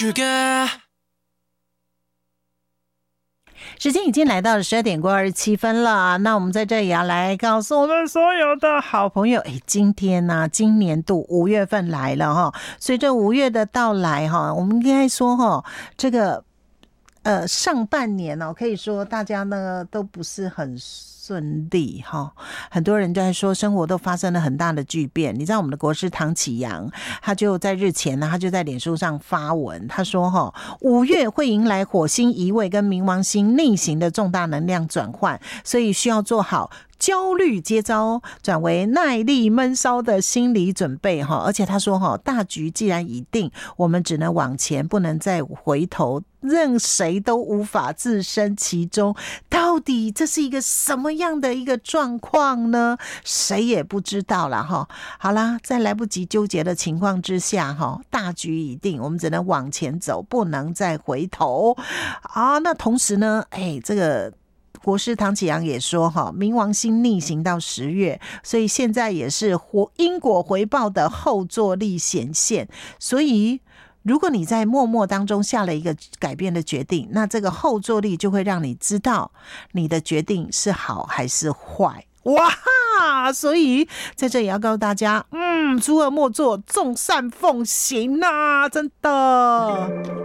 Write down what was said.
时间已经来到了12点过27分了，那我们在这里要来告诉我们所有的好朋友，今天呢，今年度5月份来了哈，随着5月的到来哈，我们应该说哈，这个上半年可以说大家呢都不是很顺利哈，很多人都在说生活都发生了很大的巨变。你知道我们的国师唐启阳，他就在日前呢，他就在脸书上发文，他说5月会迎来火星移位跟冥王星逆行的重大能量转换，所以需要做好焦虑接招转为耐力闷烧的心理准备哈。而且他说大局既然已定，我们只能往前，不能再回头，任谁都无法置身其中。到底这是一个什么样的一个状况呢？谁也不知道啦哈。好啦，在来不及纠结的情况之下大局已定，我们只能往前走，不能再回头啊。那同时呢这个国师唐启阳也说冥王星逆行到10月，所以现在也是因果回报的后坐力显现。所以如果你在默默当中下了一个改变的决定，那这个后坐力就会让你知道你的决定是好还是坏。哇，所以在这里要告诉大家，诸恶莫作，众善奉行啊，真的。